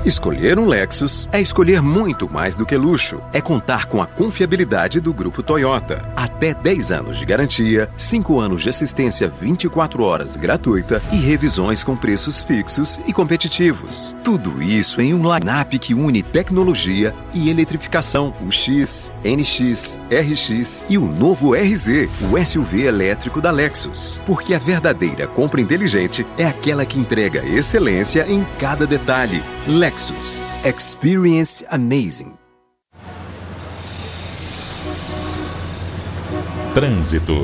Escolher um Lexus é escolher muito mais do que luxo. É contar com a confiabilidade do Grupo Toyota. Até 10 anos de garantia, 5 anos de assistência 24 horas gratuita e revisões com preços fixos e competitivos. Tudo isso em um line-up que une tecnologia e eletrificação. O X, NX, RX e o novo RZ, o SUV elétrico da Lexus. Porque a verdadeira compra inteligente é aquela que entrega excelência em cada detalhe. Lexus. Experience amazing. Trânsito.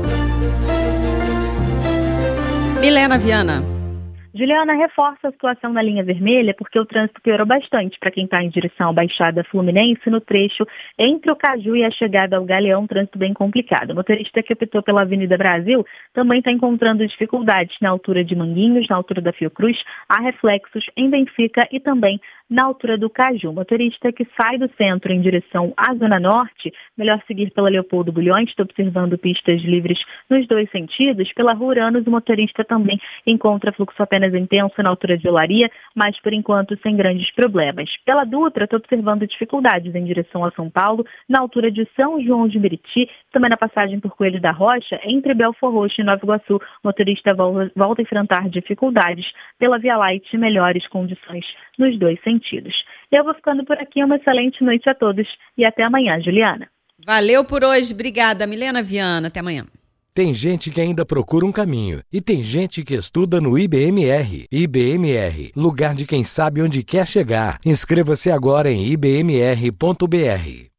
Milena Viana. Juliana, reforça a situação na linha vermelha porque o trânsito piorou bastante para quem está em direção à Baixada Fluminense no trecho entre o Caju e a chegada ao Galeão, trânsito bem complicado. O motorista que optou pela Avenida Brasil também está encontrando dificuldades na altura de Manguinhos, na altura da Fiocruz, há reflexos em Benfica e também na altura do Caju. O motorista que sai do centro em direção à Zona Norte, melhor seguir pela Leopoldo Bulhões, está observando pistas livres nos dois sentidos. Pela Rua Uranos, o motorista também encontra fluxo apenas intenso na altura de Olaria, mas por enquanto sem grandes problemas. Pela Dutra, estou observando dificuldades em direção a São Paulo, na altura de São João de Meriti, também na passagem por Coelho da Rocha, entre Belford Roxo e Nova Iguaçu, o motorista volta a enfrentar dificuldades pela Via Light, melhores condições nos dois sentidos. Eu vou ficando por aqui, uma excelente noite a todos e até amanhã, Juliana. Valeu por hoje, obrigada, Milena Viana, até amanhã. Tem gente que ainda procura um caminho e tem gente que estuda no IBMR. IBMR, lugar de quem sabe onde quer chegar. Inscreva-se agora em ibmr.br.